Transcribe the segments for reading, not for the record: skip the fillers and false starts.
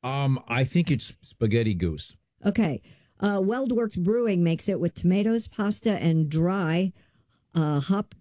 I think it's Spaghetti Goose. Okay. Weldworks Brewing makes it with tomatoes, pasta, and dry hopped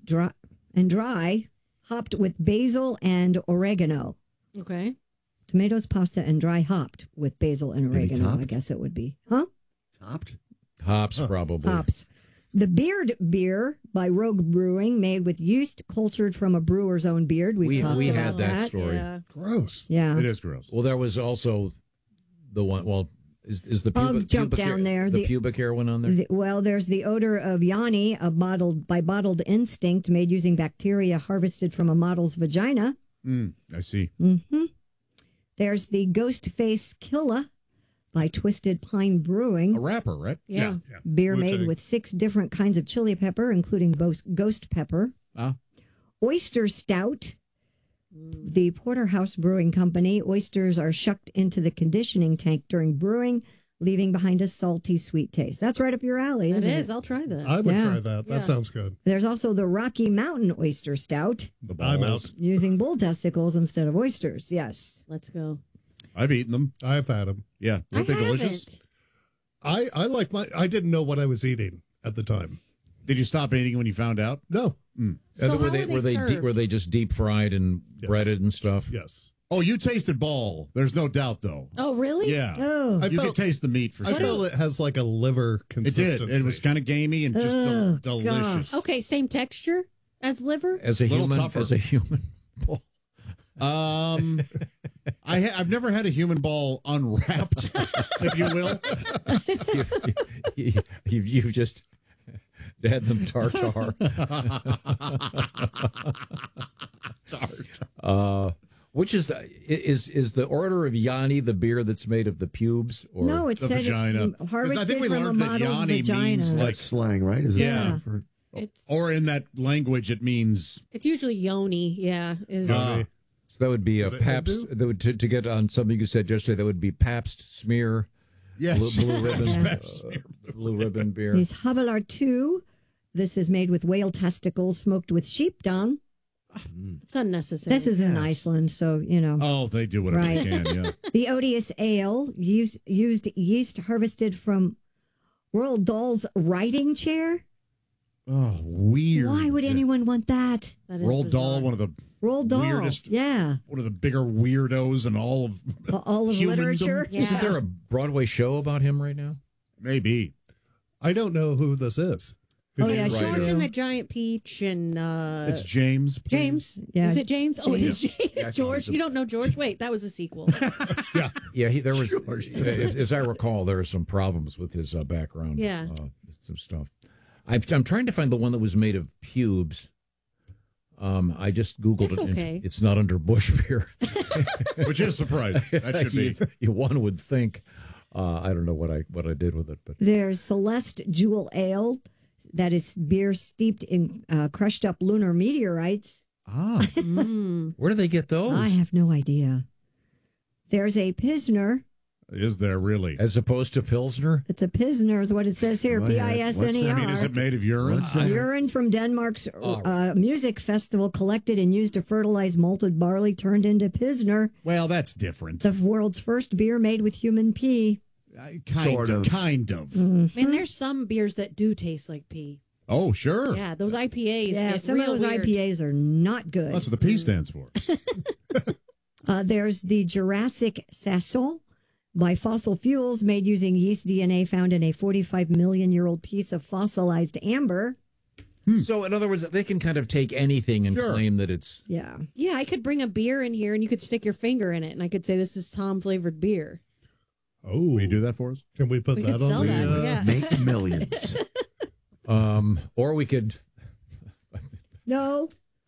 with basil and oregano. Okay. Tomatoes, pasta, and dry hopped with basil and Maybe oregano. topped? I guess it would be. Huh? Topped? Hops, probably. Hops. The Beard Beer by Rogue Brewing, made with yeast cultured from a brewer's own beard. We talked had about that story. Yeah. Gross. Yeah. It is gross. Well, there was also the one. Well, is the pubic, jump pubic down hair, there. the pubic hair one on there? Well, there's the odor of Yanni, by Bottled Instinct, made using bacteria harvested from a model's vagina. I see. Mm-hmm. There's the Ghost Face Killa by Twisted Pine Brewing. A rapper, right? Yeah. Beer Wu-Tang. made with 6 different kinds of chili pepper, including ghost pepper. Ah. Oyster Stout. The Porterhouse Brewing Company. Oysters are shucked into the conditioning tank during brewing, leaving behind a salty, sweet taste. That's right up your alley, It isn't is. it? I'll try that. I would Yeah. try that. Yeah. That sounds good. There's also the Rocky Mountain Oyster Stout, The balls. using bull testicles instead of oysters. Yes. Let's go. I've eaten them. I've had them. Yeah. Aren't they delicious? I like I didn't know what I was eating at the time. Did you stop eating when you found out? No. So how were they served? were they just deep fried and breaded and stuff? Yes. Oh, you tasted ball. There's no doubt, though. Oh, really? Yeah. Oh. You could taste the meat for I sure. felt it has like a liver It consistency. did. It was kind of gamey and just delicious. Okay, same texture as liver? As a Little human, tougher. as a human. I've never had a human ball unwrapped, if you will. You've just had them tartar. Which is the Order of Yanni the beer that's made of the pubes? Or No, it the said vagina. it's harvested I think we from a learned that model's Yanni vagina. means like That's slang, right? Is Yeah. It for, It's or in that language it means it's usually yoni, yeah. Is Maybe. so that would be a Is it Pabst. Hindu? That would, to get on something you said yesterday, that would be Pabst Smear yes. blue ribbon Pabst Smear. blue ribbon beer. These Havelar 2. This is made with whale testicles smoked with sheep dung. it's unnecessary. This is in Iceland, so, Oh, they do whatever Right. they can, yeah. The Odious Ale used yeast harvested from Roald Dahl's writing chair. Oh, weird. Why would anyone want that? That is Roald bizarre. Dahl, one of the Roald Dahl. weirdest, Yeah. one of the bigger weirdos in all of All of humandom. literature. Yeah. Isn't there a Broadway show about him right now? Maybe. I don't know who this is. Oh, yeah, Right. George sure. and the Giant Peach and It's James. please. James. Yeah. Is it James? Oh, it is James. Yeah, George. You don't know George? Wait, that was a sequel. Yeah, there was. As I recall, there are some problems with his background. Yeah. Some stuff. I'm trying to find the one that was made of pubes. I just Googled That's it. and okay. It's not under Bush beer. Which is surprising. That should be. One would think. I don't know what I did with it, but There's Celeste Jewel Ale. That is beer steeped in crushed up lunar meteorites. Ah. where do they get those? I have no idea. There's a Pilsner. Is there really? As opposed to Pilsner? It's a Pilsner is what it says here. Oh, yeah. I mean, is Pilsner. it made of urine? What's that? Urine from Denmark's music festival collected and used to fertilize malted barley turned into Pilsner, Well, that's different. the world's first beer made with human pee. Kind of. Kind of. Man, there's some beers that do taste like pee. Oh, sure. Yeah, those IPAs. Yeah, get some of real those weird. IPAs are not good. That's what the P stands for. There's the Jurassic Saison by Fossil Fuels, made using yeast DNA found in a 45 million year old piece of fossilized amber. So, in other words, they can kind of take anything and Sure. claim that it's. Yeah. Yeah, I could bring a beer in here and you could stick your finger in it and I could say this is Tom flavored beer. Oh, Will you do that for us? Can we put We that could on sell the? that. Yeah. make millions. Or we could. No,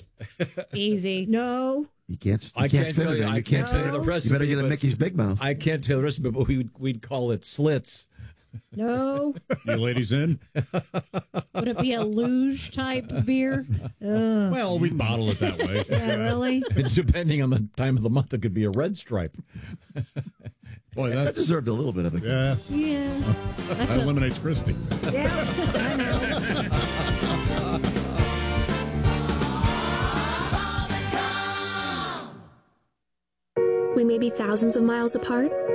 Easy. no. You can't. I You can't can't tell fit you. it. I You can't can't. tell you the recipe. You better get a but Mickey's Big Mouth. I can't tell you the recipe, but we'd call it slits. No. You ladies in? Would it be a luge type beer? Well, we bottle it that way. Yeah, really? Depending on the time of the month, it could be a red stripe. Boy, That that deserved a little bit of it. Yeah. Yeah. That's a, eliminates Christy. Yeah, I know. We may be thousands of miles apart,